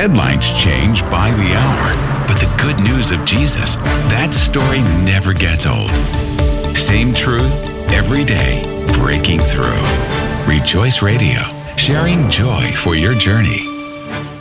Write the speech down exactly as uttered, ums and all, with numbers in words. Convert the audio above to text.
Headlines change by the hour, but the good news of Jesus, that story never gets old. Same truth, every day, breaking through. Rejoice Radio, sharing joy for your journey.